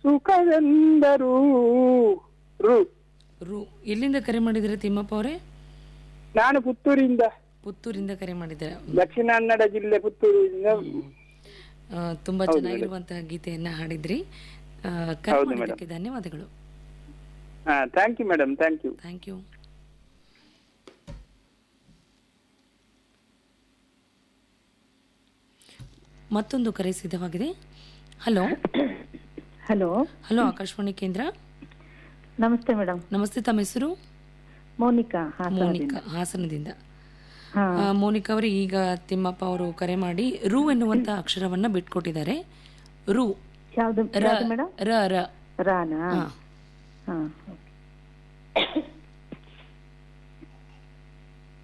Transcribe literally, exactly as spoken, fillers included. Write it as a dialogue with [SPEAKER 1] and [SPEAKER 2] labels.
[SPEAKER 1] ಸುಖವೆಂದರು ರು.
[SPEAKER 2] ರು ಎಲ್ಲಿಂದ ಕರೆ ಮಾಡಿದ್ರೆ ತಿಮ್ಮಪ್ಪ ಅವರೇ?
[SPEAKER 1] ನಾನು ಪುತ್ತೂರಿಂದ.
[SPEAKER 2] ಪುತ್ತೂರಿಂದ ಕರೆ ಮಾಡಿದ್ದೀರಾ?
[SPEAKER 1] ದಕ್ಷಿಣ ಕನ್ನಡ ಜಿಲ್ಲೆ ಪುತ್ತೂರಿಂದ.
[SPEAKER 2] ಆ, ತುಂಬಾ ಚೆನ್ನಾಗಿರುವಂತಹ ಗೀತೆಯನ್ನ ಹಾಡಿದ್ರಿ. ಆ, ಕರೆ ಮಾಡಿದ್ದಕ್ಕೆ ಧನ್ಯವಾದಗಳು.
[SPEAKER 1] ಹಾ, thank you madam, thank you.
[SPEAKER 2] Thank you. ಮತ್ತೊಂದು ಕರೆ ಸಿದ್ಧವಾಗಿದೆ. ಹಲೋ
[SPEAKER 3] ಹಲೋ
[SPEAKER 2] ಹಲೋ ಆಕಾಶವಾಣಿ ಕೇಂದ್ರ.
[SPEAKER 3] ನಮಸ್ತೆ ಮೇಡಮ್.
[SPEAKER 2] ನಮಸ್ತೆ, ತಮ್ಮ ಹೆಸರು?
[SPEAKER 3] ಮೋನಿಕಾ.
[SPEAKER 2] ಮೋನಿಕಾ, ಹಾಸನದಿಂದ. ಮೋನಿಕಾ ಅವರೇ, ಈಗ ತಿಮ್ಮಪ್ಪ ಅವರು ಕರೆ ಮಾಡಿ ರು ಎನ್ನುವಂತ ಅಕ್ಷರವನ್ನ ಬಿಟ್ಕೊಟ್ಟಿದ್ದಾರೆ. ರು
[SPEAKER 3] ಯಾವ್ದು
[SPEAKER 2] ರ
[SPEAKER 3] ಮೇಡಮ್?
[SPEAKER 2] ರ ರ
[SPEAKER 3] ರಾನಾ?
[SPEAKER 2] ಹಾ.
[SPEAKER 3] ಹಾ.